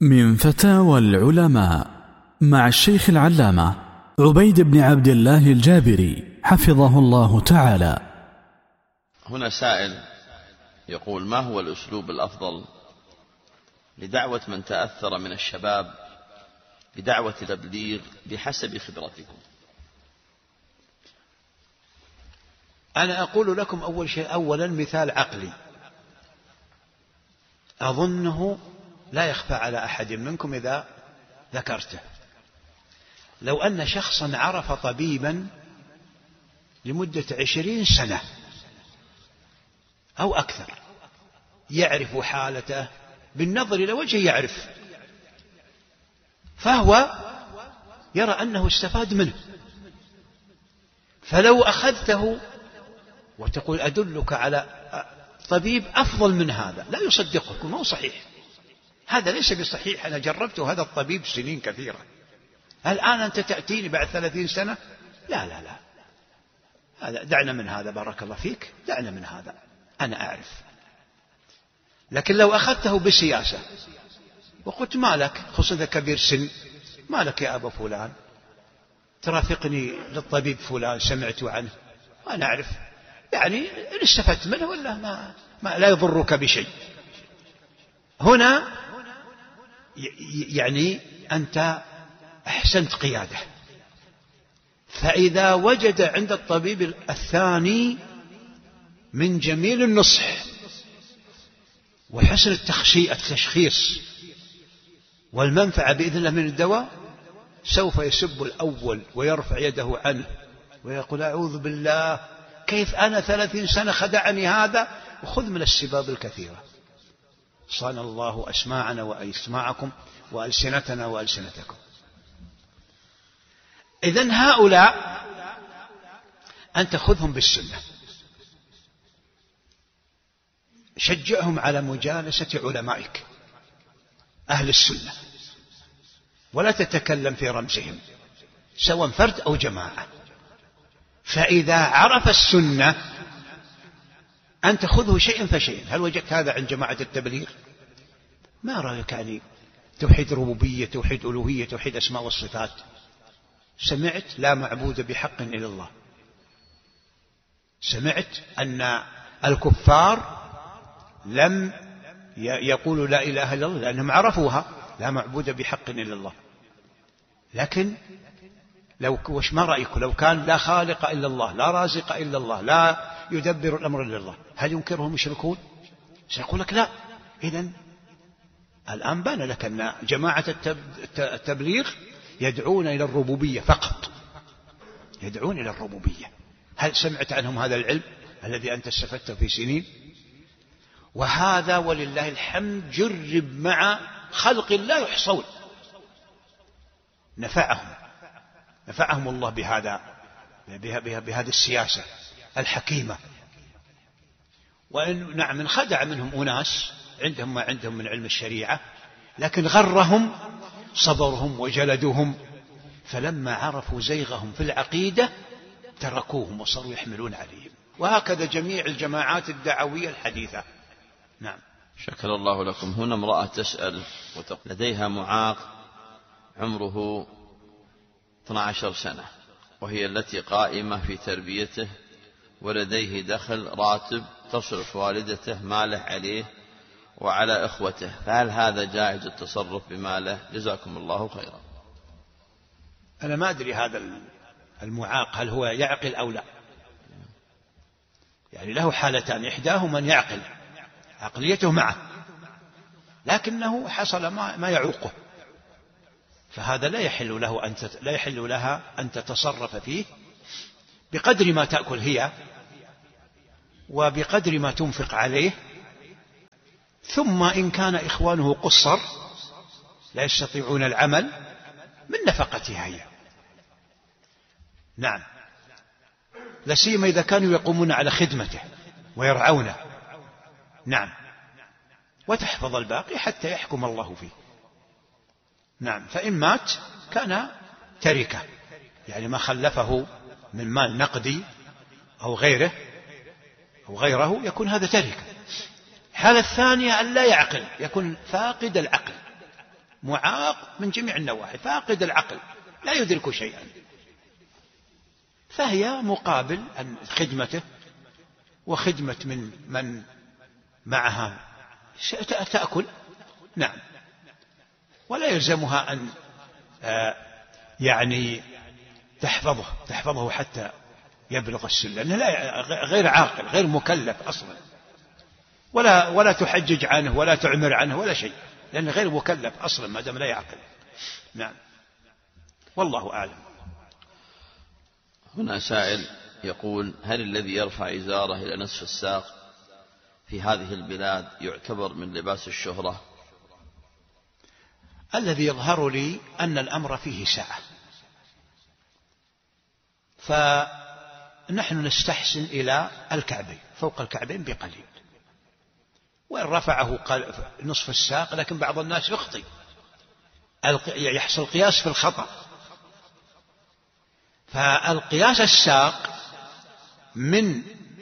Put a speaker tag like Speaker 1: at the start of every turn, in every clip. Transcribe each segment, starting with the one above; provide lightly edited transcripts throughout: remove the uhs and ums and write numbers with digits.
Speaker 1: من فتاوى العلماء مع الشيخ العلامة عبيد بن عبد الله الجابري حفظه الله تعالى.
Speaker 2: هنا سائل يقول: ما هو الأسلوب الأفضل لدعوة من تأثر من الشباب بدعوة تبليغ بحسب خبرتكم؟
Speaker 3: أنا أقول لكم أولا مثال عقلي أظنه لا يخفى على أحد منكم إذا ذكرته. لو أن شخصا عرف طبيبا لمدة 20 سنة أو أكثر، يعرف حالته بالنظر إلى وجهه، يعرف، فهو يرى أنه استفاد منه، فلو أخذته وتقول أدلك على طبيب أفضل من هذا، لا يصدقك، ما هو صحيح، هذا ليس بصحيح، أنا جربته هذا الطبيب سنين كثيرة، الآن أنت تأتيني بعد 30 سنة؟ لا لا لا، هذا دعنا من هذا، بارك الله فيك، دعنا من هذا، أنا أعرف. لكن لو أخذته بسياسة وقلت ما لك، خصوصا كبير سن، ما لك يا أبا فلان، ترافقني للطبيب فلان سمعت عنه وأنا أعرف، يعني إن استفدت منه ولا ما لا يضرك بشيء. هنا يعني أنت أحسنت قيادة. فإذا وجد عند الطبيب الثاني من جميل النصح وحسن التشخيص والمنفعة بإذن الله من الدواء، سوف يسب الأول ويرفع يده عنه ويقول أعوذ بالله، كيف أنا 30 سنة خدعني هذا، وخذ من السباب الكثيرة. صان الله أسماعنا وأسماعكم وألسنتنا وألسنتكم. إذن هؤلاء أن تأخذهم بالسنة، شجعهم على مجالسة علمائك أهل السنة، ولا تتكلم في رمزهم سواء فرد أو جماعة. فإذا عرف السنة أن تأخذه شيئا فشيئا. هل وجدت هذا عند جماعة التبليغ؟ ما رأيك يعني توحيد ربوبية، توحيد ألوهية، توحيد أسماء والصفات؟ سمعت لا معبود بحق إلا الله، سمعت أن الكفار لم يقولوا لا إله إلا الله لأنهم عرفوها، لا معبود بحق إلا الله. لكن وش ما رأيك لو كان لا خالق إلا الله، لا رازق إلا الله، لا يدبر الأمر إلا الله، هل ينكره المشركون؟ سيقول لك لا. إذن الآن بان لك أن جماعة التبليغ يدعون إلى الربوبية فقط، يدعون إلى الربوبية. هل سمعت عنهم هذا العلم الذي أنت استفدته في سنين؟ وهذا ولله الحمد جرب مع خلق لا يحصون، نفعهم الله بهذه السياسة الحكيمة. وإن نعم انخدع منهم أناس عندهم ما عندهم من علم الشريعة، لكن غرهم صبرهم وجلدهم، فلما عرفوا زيغهم في العقيدة تركوهم وصاروا يحملون عليهم. وهكذا جميع الجماعات الدعوية الحديثة. نعم.
Speaker 2: شكر الله لكم. هنا امرأة تسأل لديها معاق عمره 12 سنة، وهي التي قائمة في تربيته، ولديه دخل راتب تصرف والدته ماله عليه وعلى إخوته، فهل هذا جائز التصرف بماله؟ جزاكم الله خيرا.
Speaker 3: أنا ما أدري هذا المعاق هل هو يعقل أو لا، يعني له حالتان، إحداهما من يعقل عقليته معه لكنه حصل ما يعوقه، فهذا لا يحل لها أن تتصرف فيه بقدر ما تأكل هي وبقدر ما تنفق عليه. ثم إن كان إخوانه قصر لا يستطيعون العمل من نفقتها هي. نعم، لسيما إذا كانوا يقومون على خدمته ويرعونه. نعم، وتحفظ الباقي حتى يحكم الله فيه. نعم، فإن مات كان تركة، يعني ما خلفه من مال نقدي أو غيره يكون هذا تركة. الحالة الثانية أن لا يعقل، يكون فاقد العقل، معاق من جميع النواحي، فاقد العقل لا يدرك شيئا، فهي مقابل أن خدمته وخدمة من معها تأكل، نعم، ولا يلزمها أن يعني تحفظه حتى يبلغ السن، لأنه غير عاقل، غير مكلف أصلا، ولا تحجج عنه ولا تعمر عنه ولا شيء، لأنه غير مكلف أصلا ما دام لا يعقل. نعم، والله أعلم.
Speaker 2: هنا سائل يقول: هل الذي يرفع إزاره إلى نصف الساق في هذه البلاد يعتبر من لباس الشهرة؟
Speaker 3: الذي يظهر لي أن الأمر فيه سعة، فنحن نستحسن إلى الكعبين، فوق الكعبين بقليل، وإن رفعه نصف الساق، لكن بعض الناس يخطئ، يحصل قياس في الخطأ، فالقياس الساق من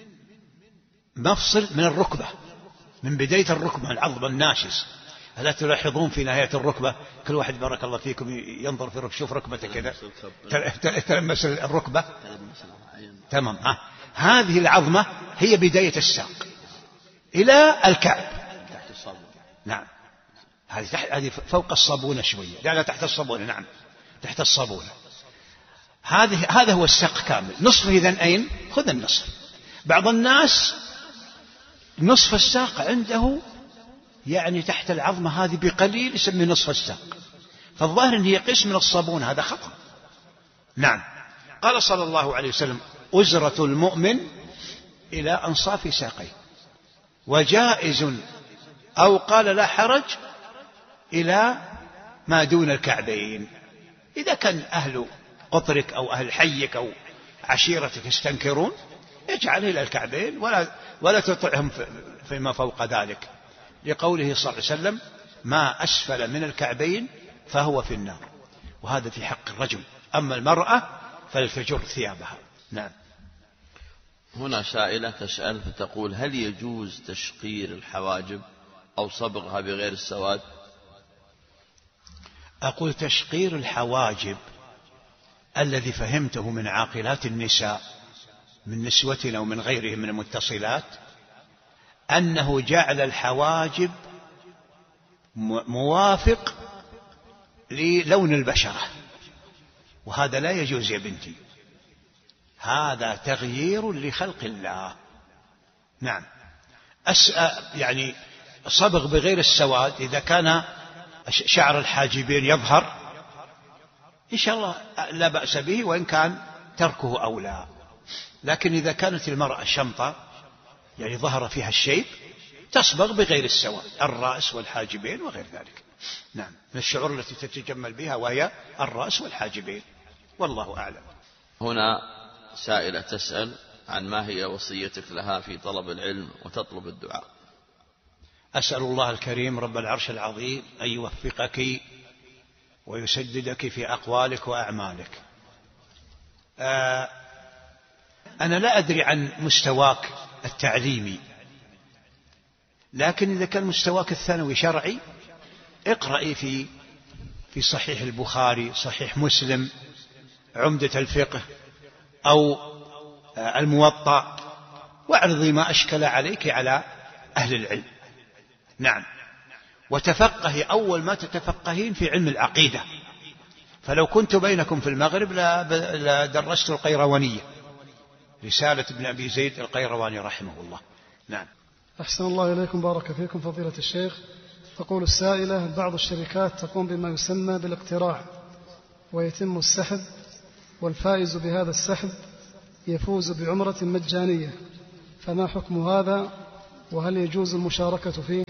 Speaker 3: مفصل من الركبة، من بداية الركبة العظم الناشز، ألا تلاحظون في نهاية الركبة كل واحد بارك الله فيكم ينظر في ركبة، شوف ركبته كذا تلمس الركبة، تمام، هذه العظمة هي بداية الساق إلى الكعب، نعم، هذه فوق الصابونة شوية، لا تحت الصابونة، نعم تحت الصابونة، هذا هو الساق كامل. نصفه إذن أين؟ خذ النصف. بعض الناس نصف الساق عنده يعني تحت العظمة هذه بقليل يسمي نصف الساق، فالظاهر أنه يقيس من الصابون، هذا خطأ. نعم، قال صلى الله عليه وسلم: أزرة المؤمن إلى أنصاف ساقيه، وجائز أو قال لا حرج إلى ما دون الكعبين. إذا كان أهل قطرك أو أهل حيك أو عشيرتك يستنكرون، اجعله إلى الكعبين ولا تطعهم فيما فوق ذلك، لقوله صلى الله عليه وسلم: ما أسفل من الكعبين فهو في النار، وهذا في حق الرجل، أما المرأة فلتجر ثيابها. نعم.
Speaker 2: هنا سائلة تسأل فتقول: هل يجوز تشقير الحواجب أو صبغها بغير السواد؟
Speaker 3: أقول تشقير الحواجب الذي فهمته من عاقلات النساء من نسوتنا ومن غيرهم من المتصلات أنه جعل الحواجب موافق للون البشرة، وهذا لا يجوز يا بنتي، هذا تغيير لخلق الله. نعم، يعني صبغ بغير السواد إذا كان شعر الحاجبين يظهر إن شاء الله لا بأس به، وإن كان تركه أولى، لكن إذا كانت المرأة شمطة يعني ظهر فيها الشيب تصبغ بغير السواد، الرأس والحاجبين وغير ذلك. نعم، من الشعور التي تتجمل بها وهي الرأس والحاجبين، والله أعلم.
Speaker 2: هنا سائلة تسأل عن ما هي وصيتك لها في طلب العلم وتطلب الدعاء.
Speaker 3: أسأل الله الكريم رب العرش العظيم أن يوفقك ويسددك في أقوالك وأعمالك. أنا لا أدري عن مستواك التعليمي، لكن إذا كان مستواك الثانوي شرعي اقرأي في صحيح البخاري، صحيح مسلم، عمدة الفقه أو الموطأ، واعرضي ما أشكل عليك على أهل العلم. نعم، وتفقهي أول ما تتفقهين في علم العقيدة، فلو كنت بينكم في المغرب لدرست القيروانية، رسالة ابن أبي زيد القيرواني رحمه الله. نعم.
Speaker 4: أحسن الله إليكم، بارك فيكم فضيلة الشيخ. تقول السائلة: بعض الشركات تقوم بما يسمى بالاقتراع، ويتم السحب، والفائز بهذا السحب يفوز بعمرة مجانية، فما حكم هذا، وهل يجوز المشاركة فيه؟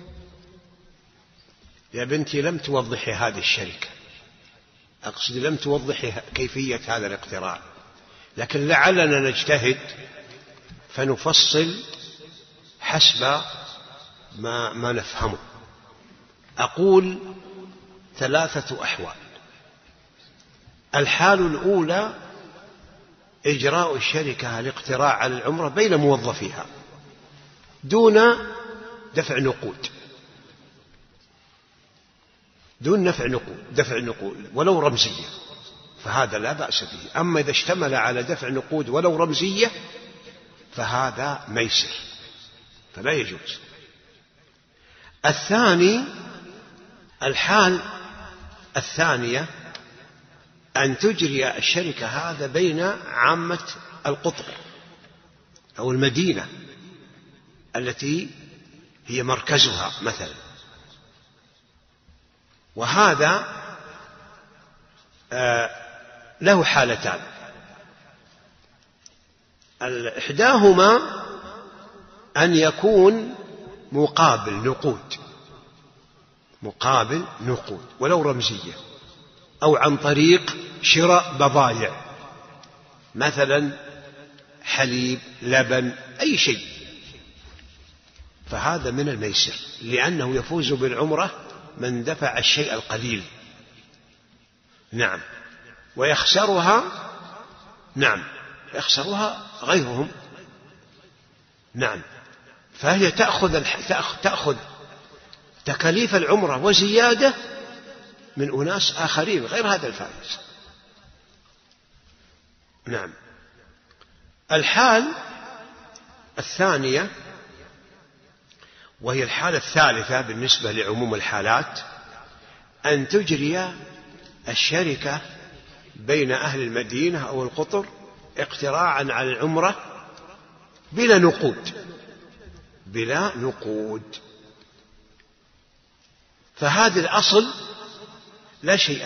Speaker 3: يا بنتي لم توضحي هذه الشركة، أقصد لم توضحي كيفية هذا الاقتراع، لكن لعلنا نجتهد فنفصل حسب ما نفهمه. أقول 3 أحوال. الحال الأولى إجراء الشركة الاقتراع على العمرة بين موظفيها دون دفع نقود، دون دفع نقود ولو رمزية، فهذا لا بأس به. أما إذا اشتمل على دفع نقود ولو رمزية فهذا ميسر فلا يجوز. الثاني، الحال الثانية أن تجري الشركة هذا بين عامة القطر أو المدينة التي هي مركزها مثلا، وهذا له حالتان. إحداهما أن يكون مقابل نقود ولو رمزية، أو عن طريق شراء بضائع مثلا حليب، لبن، أي شيء، فهذا من الميسر، لأنه يفوز بالعمرة من دفع الشيء القليل. نعم. ويخسرها غيرهم. نعم. فهي تأخذ تكاليف العمرة وزيادة من أناس آخرين غير هذا الفائز. نعم. الحال الثانية وهي الحالة الثالثة بالنسبة لعموم الحالات، أن تجري الشركة بين أهل المدينة أو القطر اقتراعا على العمرة بلا نقود. فهذا الأصل لا شيء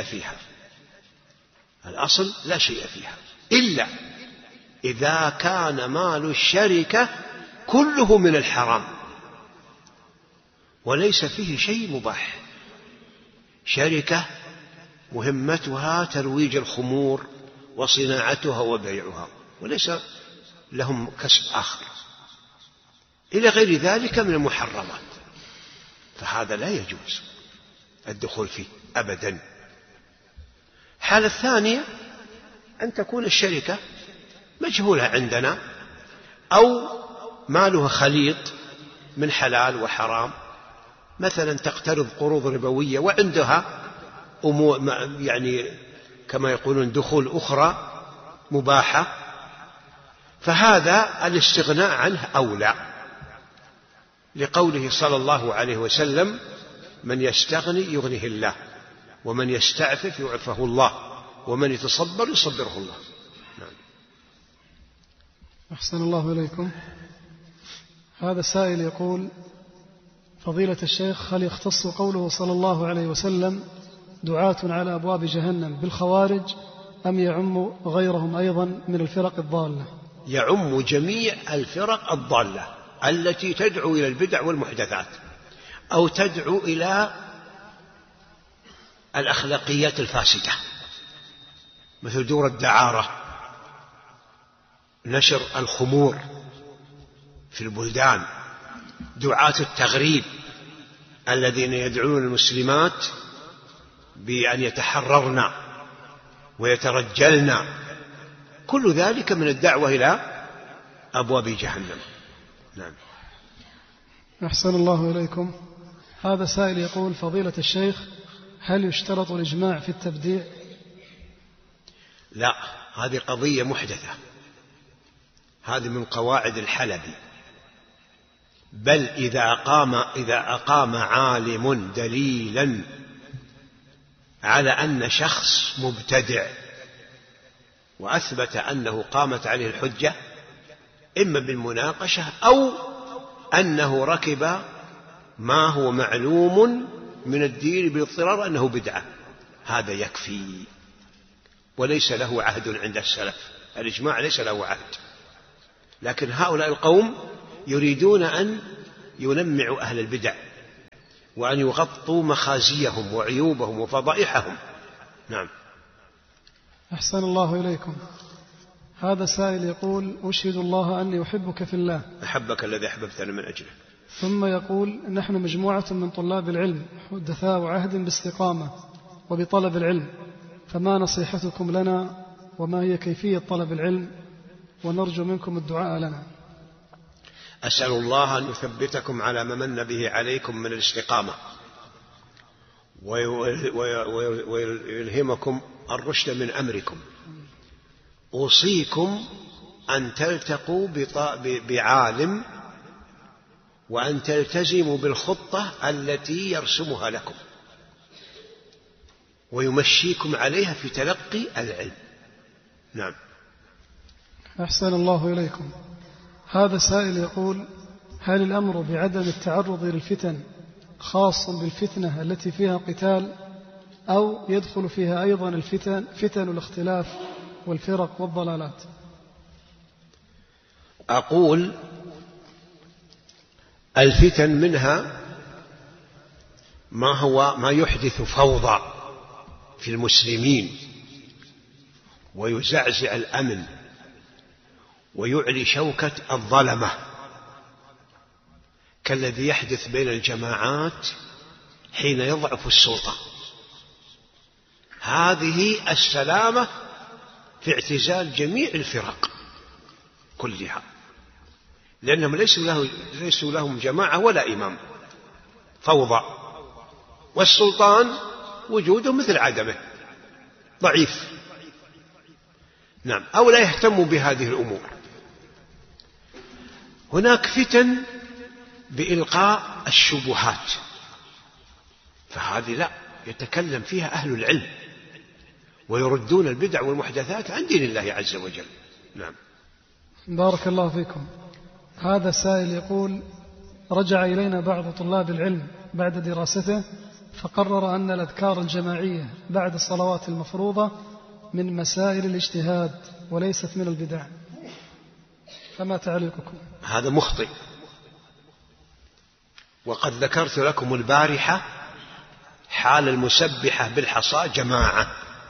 Speaker 3: فيها، إلا إذا كان مال الشركة كله من الحرام وليس فيه شيء مباح. شركة مهمتها ترويج الخمور وصناعتها وبيعها، وليس لهم كسب آخر إلى غير ذلك من المحرمات، فهذا لا يجوز الدخول فيه أبدا. الحالة الثانية أن تكون الشركة مجهولة عندنا، أو مالها خليط من حلال وحرام، مثلا تقترض قروض ربوية وعندها يعني كما يقولون دخول أخرى مباحة، فهذا الاستغناء عنه أولى، لقوله صلى الله عليه وسلم: من يستغني يغنيه الله، ومن يستعفف يعفه الله، ومن يتصبر يصبره الله. نعم.
Speaker 4: أحسن الله إليكم. هذا السائل يقول: فضيلة الشيخ، هل يختص قوله صلى الله عليه وسلم دعاة على أبواب جهنم بالخوارج، أم يعم غيرهم أيضا من الفرق الضالة؟
Speaker 3: يعم جميع الفرق الضالة التي تدعو إلى البدع والمحدثات، أو تدعو إلى الأخلاقيات الفاسدة، مثل دور الدعارة، نشر الخمور في البلدان، دعاة التغريب الذين يدعون المسلمات بأن يتحررن ويترجلن، كل ذلك من الدعوة إلى أبواب جهنم. نعم.
Speaker 4: أحسن الله إليكم. هذا سائل يقول: فضيلة الشيخ، هل يشترط الإجماع في التبديع؟
Speaker 3: لا، هذه قضية محدثة، هذه من قواعد الحلبي. بل إذا أقام عالم دليلا على أن شخص مبتدع وأثبت أنه قامت عليه الحجة، إما بالمناقشة أو أنه ركب ما هو معلوم من الدين بالاضطرار أنه بدعة، هذا يكفي، وليس له عهد عند السلف. الإجماع ليس له عهد، لكن هؤلاء القوم يريدون أن ينمعوا أهل البدع وأن يغطوا مخازيهم وعيوبهم وفضائحهم. نعم.
Speaker 4: أحسن الله إليكم. هذا سائل يقول: أشهد الله أني أحبك في الله.
Speaker 3: أحبك الذي أحببتني من أجله.
Speaker 4: ثم يقول: نحن مجموعة من طلاب العلم حدثاء عهد باستقامة وبطلب العلم، فما نصيحتكم لنا، وما هي كيفية طلب العلم، ونرجو منكم الدعاء لنا.
Speaker 3: أسأل الله أن يثبتكم على ما من به عليكم من الاستقامة ويلهمكم الرشد من أمركم. أوصيكم أن تلتقوا بعالم وأن تلتزموا بالخطة التي يرسمها لكم ويمشيكم عليها في تلقي العلم. نعم.
Speaker 4: أحسن الله إليكم. هذا سائل يقول: هل الأمر بعدم التعرض للفتن خاص بالفتنة التي فيها قتال، أو يدخل فيها أيضا فتن الاختلاف والفرق والضلالات؟
Speaker 3: أقول الفتن منها ما يحدث فوضى في المسلمين ويزعزع الأمن ويعلي شوكة الظلمة، كالذي يحدث بين الجماعات حين يضعف السلطة. هذه السلامة في اعتزال جميع الفرق كلها، لأنهم ليسوا لهم جماعة ولا إمام، فوضى، والسلطان وجوده مثل عدمه، ضعيف. نعم. أو لا يهتموا بهذه الأمور. هناك فتن بإلقاء الشبهات، فهذه لا يتكلم فيها أهل العلم ويردون البدع والمحدثات عن دين الله عز وجل. نعم.
Speaker 4: بارك الله فيكم. هذا سائل يقول: رجع إلينا بعض طلاب العلم بعد دراسته فقرر أن الأذكار الجماعية بعد الصلوات المفروضة من مسائل الاجتهاد وليست من البدع، فما تعليقكم؟
Speaker 3: هذا مخطئ، وقد ذكرت لكم البارحة حال المسبحة بالحصى جماعة،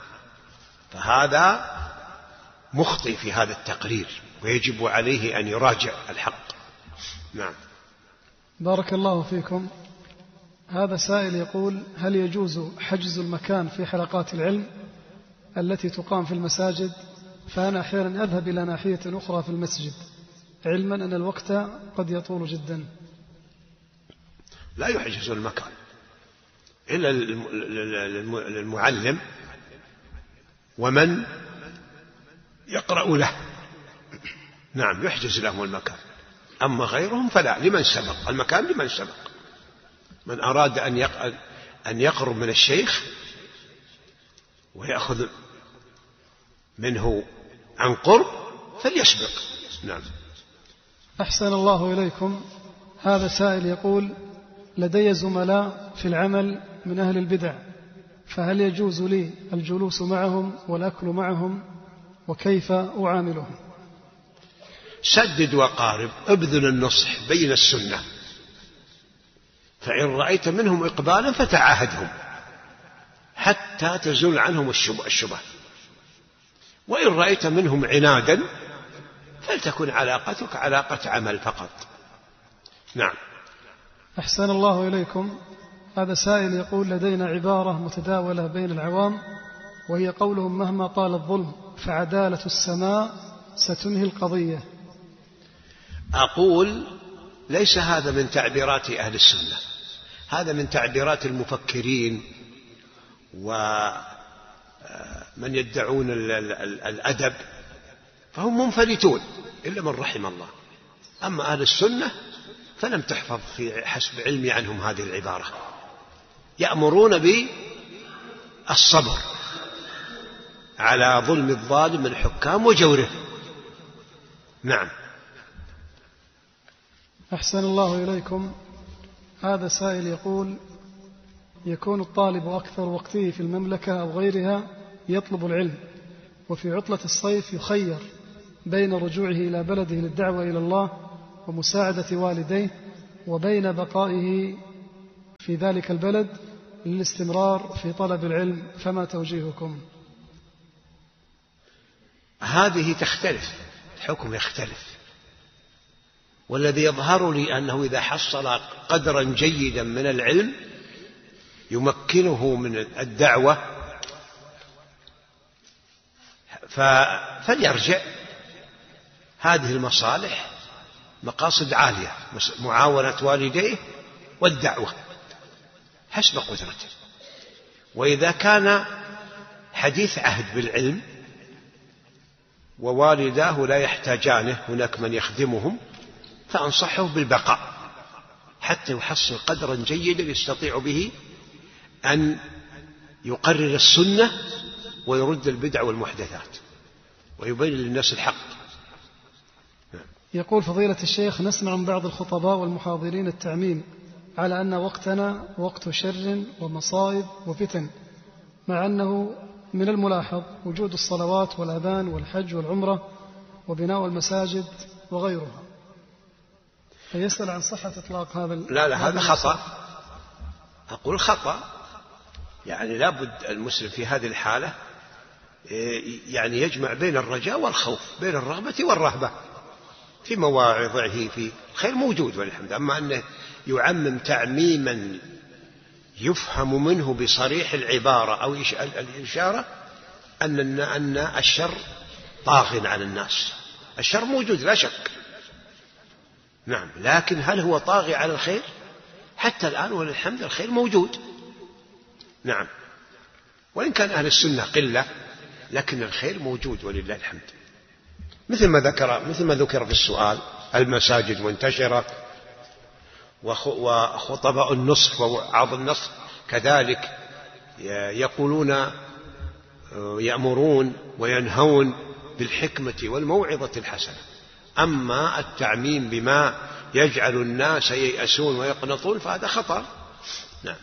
Speaker 3: فهذا مخطئ في هذا التقرير ويجب عليه أن يراجع الحق. نعم.
Speaker 4: بارك الله فيكم. هذا سائل يقول: هل يجوز حجز المكان في حلقات العلم التي تقام في المساجد؟ فأنا أحيانا أذهب إلى ناحية أخرى في المسجد، علما أن الوقت قد يطول جدا.
Speaker 3: لا يحجز المكان إلا للمعلم ومن يقرأ له. نعم، يحجز لهم المكان، أما غيرهم فلا، لمن سبق المكان، لمن سبق. من أراد أن يقرب من الشيخ ويأخذ منه عن قرب فليسبق. نعم.
Speaker 4: أحسن الله إليكم. هذا سائل يقول: لدي زملاء في العمل من أهل البدع، فهل يجوز لي الجلوس معهم والأكل معهم، وكيف أعاملهم؟
Speaker 3: سدد وقارب، ابذل النصح، بين السنة، فإن رأيت منهم إقبالا فتعاهدهم حتى تزول عنهم الشبه، وإن رأيت منهم عنادا فلتكن علاقتك علاقة عمل فقط. نعم.
Speaker 4: أحسن الله إليكم. هذا سائل يقول: لدينا عبارة متداولة بين العوام، وهي قولهم: مهما طال الظلم فعدالة السماء ستنهي القضية.
Speaker 3: أقول ليس هذا من تعبيرات أهل السنة، هذا من تعبيرات المفكرين ومن يدعون الأدب، فهم منفلتون إلا من رحم الله. أما أهل السنة فلم تحفظ في حسب علمي عنهم هذه العبارة. يأمرون بالصبر على ظلم الظالم الحكام وجوره. نعم.
Speaker 4: أحسن الله إليكم. هذا سائل يقول: يكون الطالب أكثر وقته في المملكة أو غيرها يطلب العلم، وفي عطلة الصيف يخير بين رجوعه إلى بلده للدعوة إلى الله ومساعدة والديه، وبين بقائه في ذلك البلد للاستمرار في طلب العلم، فما توجيهكم؟
Speaker 3: هذه تختلف، الحكم يختلف، والذي يظهر لي أنه إذا حصل قدرا جيدا من العلم يمكنه من الدعوة فليرجع. هذه المصالح مقاصد عالية، معاونة والديه والدعوة حسب قدرته. وإذا كان حديث عهد بالعلم ووالداه لا يحتاجانه، هناك من يخدمهم، فأنصحه بالبقاء حتى يحصل قدرا جيدا يستطيع به أن يقرر السنة ويرد البدع والمحدثات ويبين للناس الحق.
Speaker 4: يقول فضيلة الشيخ: نسمع من بعض الخطباء والمحاضرين التعميم على أن وقتنا وقت شر ومصائب وفتن، مع أنه من الملاحظ وجود الصلوات والأذان والحج والعمرة وبناء المساجد وغيرها، فيسأل عن صحة إطلاق هذا.
Speaker 3: لا هذا خطأ، أقول خطأ. يعني لابد المسلم في هذه الحالة يعني يجمع بين الرجاء والخوف، بين الرغبة والرهبة في مواعظه، في الخير موجود والحمد. أما أنه يعمم تعميما يفهم منه بصريح العبارة أو الإشارة أن الشر طاغ على الناس، الشر موجود لا شك، نعم، لكن هل هو طاغي على الخير؟ حتى الآن وللحمد الخير موجود، نعم، وإن كان أهل السنة قلة لكن الخير موجود ولله الحمد. مثل ما ذكر في السؤال، المساجد منتشرة، وخطباء النصف ووعظ النصف كذلك يقولون يأمرون وينهون بالحكمة والموعظة الحسنة. أما التعميم بما يجعل الناس ييأسون ويقنطون فهذا خطأ. نعم.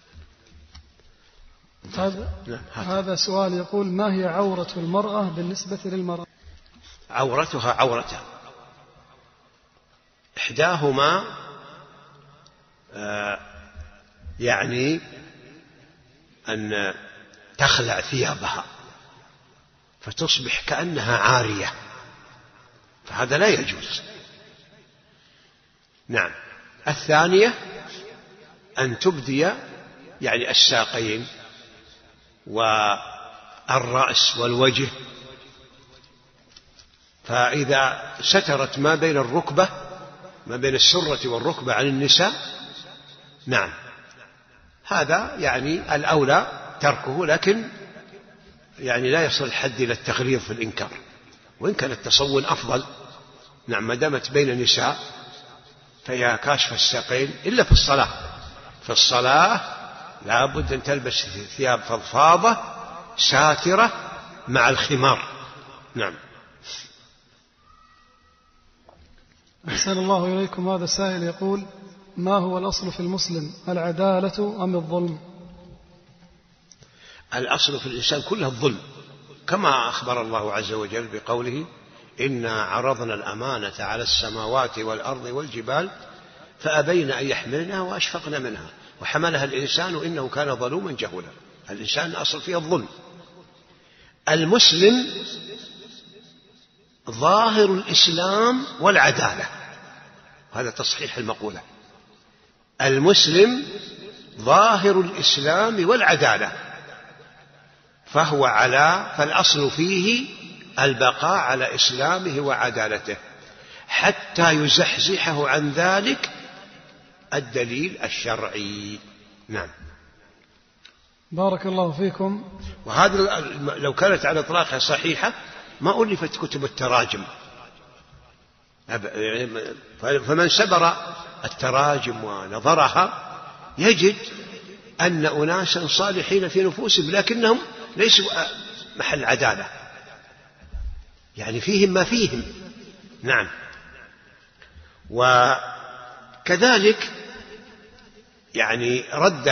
Speaker 4: هذا سؤال يقول: ما هي عورة المرأة بالنسبة للمرأة؟
Speaker 3: عورتها عورتان، إحداهما يعني أن تخلع ثيابها فتصبح كأنها عارية، فهذا لا يجوز. نعم. الثانية أن تبدي يعني الساقين والرأس والوجه، فإذا سترت ما بين الركبة، ما بين السرة والركبة عن النساء، نعم، هذا يعني الأولى تركه، لكن يعني لا يصل الحد إلى التغليظ في الإنكار، وإن كان التصون أفضل. نعم، ما دامت بين نساء فهي كاشف الساقين، إلا في الصلاة. في الصلاة لا بد أن تلبس ثياب فضفاضة ساترة مع الخمار. نعم.
Speaker 4: أحسن الله إليكم. هذا سائل يقول: ما هو الأصل في المسلم، العدالة أم الظلم؟
Speaker 3: الأصل في الإنسان كله الظلم، كما أخبر الله عز وجل بقوله: إنا عرضنا الأمانة على السماوات والأرض والجبال فأبين أن يحملنها وأشفقن منها وحملها الإنسان إنه كان ظلوما جهولا. الإنسان أصل فيه الظلم. المسلم ظاهر الإسلام والعدالة، هذا تصحيح المقولة. المسلم ظاهر الإسلام والعدالة، فالأصل فيه البقاء على إسلامه وعدالته حتى يزحزحه عن ذلك الدليل الشرعي. نعم.
Speaker 4: بارك الله فيكم.
Speaker 3: وهذا لو كانت على إطلاقها صحيحة ما ألفت كتب التراجم، فمن سبر التراجم ونظرها يجد أن أناسا صالحين في نفوسهم لكنهم ليسوا محل عدالة، يعني فيهم ما فيهم. نعم. وكذلك يعني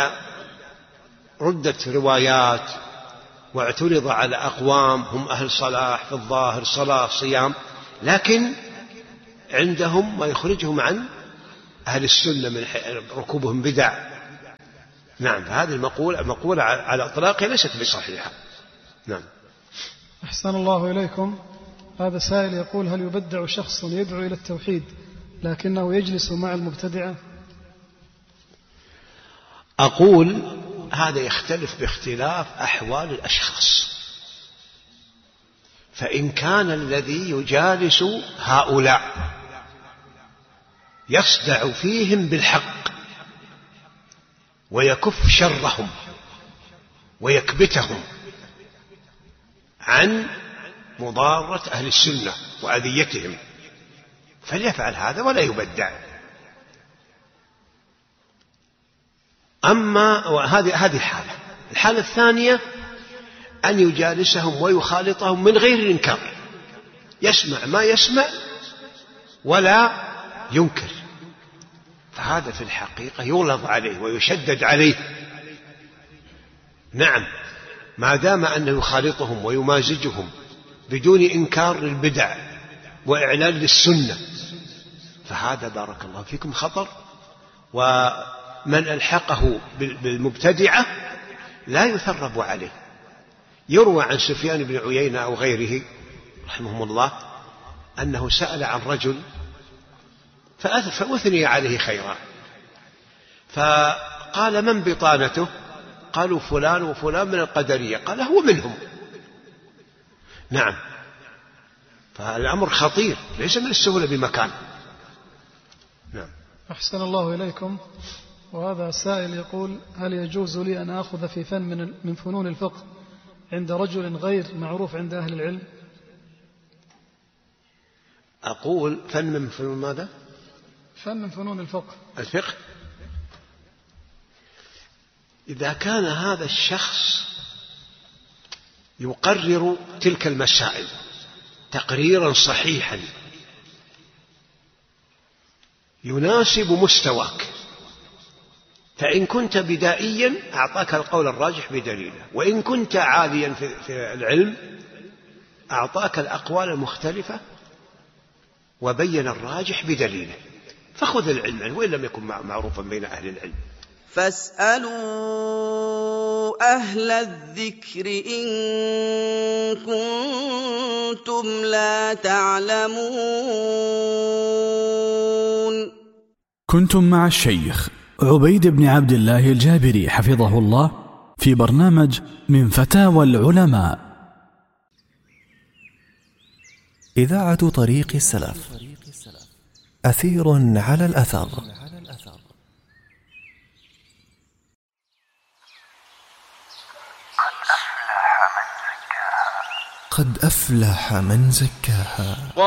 Speaker 3: ردت روايات واعترض على أقوام هم أهل صلاح في الظاهر، صلاة صيام، لكن عندهم ما يخرجهم عن أهل السنة من ركوبهم بدع. نعم. فهذه المقولة على إطلاقها ليست بصحيحة. نعم.
Speaker 4: أحسن الله إليكم. هذا سائل يقول: هل يبدع شخص يدعو إلى التوحيد لكنه يجلس مع المبتدعة؟
Speaker 3: أقول هذا يختلف باختلاف أحوال الأشخاص، فإن كان الذي يجالس هؤلاء يصدع فيهم بالحق ويكف شرهم ويكبتهم عن مضارة أهل السنة وأذيتهم، فليفعل هذا ولا يبدع. أما هذه الحالة الثانية أن يجالسهم ويخالطهم من غير الإنكار، يسمع ما يسمع ولا ينكر، فهذا في الحقيقة يغلظ عليه ويشدد عليه. نعم، ما دام أنه يخالطهم ويمازجهم بدون إنكار للبدع وإعلان للسنة، فهذا بارك الله فيكم خطر. ومن ألحقه بالمبتدعة لا يثرب عليه. يروى عن سفيان بن عيينة أو غيره رحمهم الله أنه سأل عن رجل فأثني عليه خيرا، فقال: من بطانته؟ قالوا: فلان وفلان من القدرية. قال: هو منهم. نعم، فالأمر خطير، ليس من السهولة بمكان. نعم.
Speaker 4: أحسن الله إليكم. وهذا سائل يقول: هل يجوز لي أن أخذ في فن من فنون الفقه عند رجل غير معروف عند أهل العلم؟
Speaker 3: أقول فن من فنون ماذا؟
Speaker 4: فن من فنون
Speaker 3: الفقه. إذا كان هذا الشخص يقرر تلك المسائل تقريرا صحيحا يناسب مستواك، فإن كنت بدائيا أعطاك القول الراجح بدليله، وإن كنت عاليا في العلم أعطاك الأقوال المختلفة وبين الراجح بدليله، فخذ العلم وإن لم يكن معروفا بين أهل العلم.
Speaker 5: فاسألوا أهل الذكر إن كنتم لا تعلمون.
Speaker 1: كنتم مع الشيخ عبيد بن عبد الله الجابري حفظه الله في برنامج من فتاوى العلماء.
Speaker 6: إذاعة طريق السلف، أثير على الأثر. قد أفلح من زكاها.